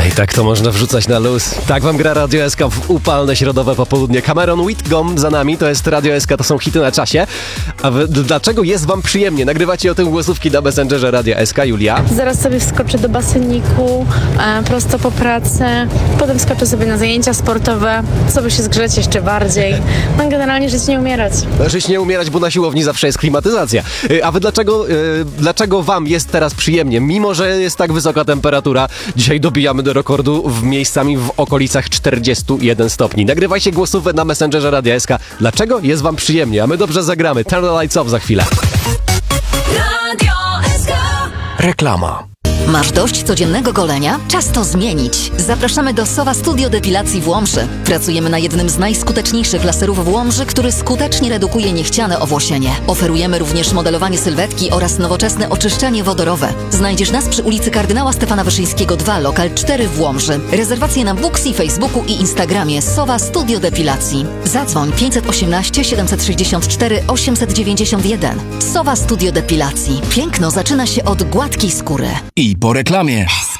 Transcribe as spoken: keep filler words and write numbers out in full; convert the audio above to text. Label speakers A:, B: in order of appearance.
A: I tak to można wrzucać na luz. Tak wam gra Radio S K w upalne środowe popołudnie. Cameron Whitcomb za nami, to jest Radio S K, to są hity na czasie. A wy, dlaczego jest wam przyjemnie? Nagrywacie o tym głosówki na Messengerze Radia S K, Julia?
B: Zaraz sobie wskoczę do baseniku, e, prosto po pracy, potem skoczę sobie na zajęcia sportowe, sobie się zgrzeć jeszcze bardziej. No generalnie żyć nie umierać.
A: Żyć nie umierać, bo na siłowni zawsze jest klimatyzacja. Y, A wy dlaczego, y, dlaczego wam jest teraz przyjemnie? Mimo że jest tak wysoka temperatura, dzisiaj dobijamy do rekordu w miejscami w okolicach czterdziestu jeden stopni. Nagrywajcie głosówkę na Messengerze Radia S K. Dlaczego jest wam przyjemnie? A my dobrze zagramy. Turn the lights off za chwilę.
C: Radio S K.
A: Reklama.
D: Masz dość codziennego golenia? Czas to zmienić. Zapraszamy do Sowa Studio Depilacji w Łomży. Pracujemy na jednym z najskuteczniejszych laserów w Łomży, który skutecznie redukuje niechciane owłosienie. Oferujemy również modelowanie sylwetki oraz nowoczesne oczyszczanie wodorowe. Znajdziesz nas przy ulicy Kardynała Stefana Wyszyńskiego dwa, lokal cztery w Łomży. Rezerwacje na Booksy, Facebooku i Instagramie Sowa Studio Depilacji. Zadzwoń pięćset osiemnaście siedemset sześćdziesiąt cztery osiemset dziewięćdziesiąt jeden. Sowa Studio Depilacji. Piękno zaczyna się od gładkiej skóry.
E: I po reklamie.